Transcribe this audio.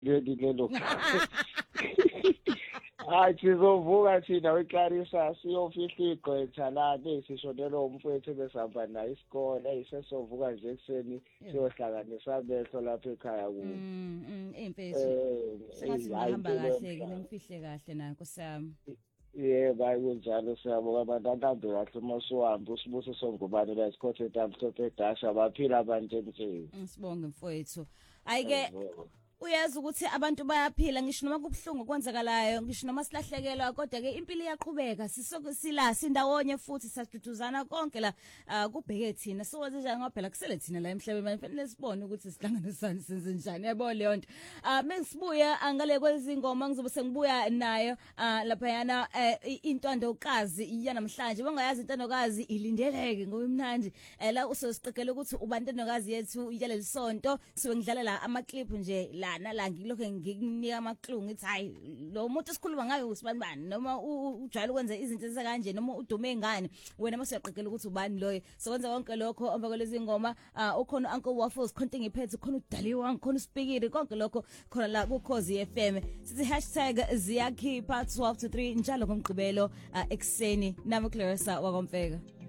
lelo hayi sizovuka thina weClarissa siyofihla igqwetha la besishonela umfowethu besihamba naye isikole sesovuka nje ekseni siyohlanganisa betho lapha ekhaya kuwo impethu singathi ngihamba kahle ke ngifihle kahle nayo nkosami. Yebo ayikunjalo siyabonga abantu kahle masuhambe usibuso songubani la isikhothi etamhlophe edasha baphila abantu nje. Sibonge mfowethu. Ayike uyazi ukuthi abantu bayaphila ngisho noma kubhlungu kwenzakalayo ngisho noma silahlekelwa kodwa ke impilo iyaqhubeka sisokusila sindawonye futhi sasiduduzana konke la kubheke thina sokwenze njani ngoba phela kusele thina la emhlabeni fanele sibone ukuthi sihlanganisane senze njani yabo leyo nto mengisibuya angale kwezingoma ngizobe sengibuya nayo lapha yana intandokazi yanamhlanje bangayazi intandokazi ilindeleke ngoba imnandi la usosiqekela ukuthi ubantandokazi yethu yaleli sonto sibe ngidlalela ama clip nje la nala ngilokho ngikunika amaqhulu ngithi hayi lo muntu sikhuluma ngayo usibani noma ujwayele ukwenza izinto ezakanje noma udume ngani wena masuyaqekela ukuthi ubani loyo sokwenza konke lokho ombakwelezi ingoma ukhona Uncle Waffles konke ngiphethe khona udaliwa khona uSpikiri konke lokho khona la ku Khosi FM sithi #ziyakhipha 12 to 3 njalo ngomgqibelo ekseni nami Clarissa wakwamfeka.